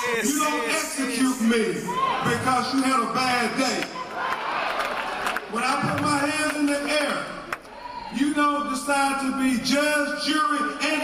You don't execute me because you had a bad day. When I put my hands in the air, you don't decide to be judge, jury, and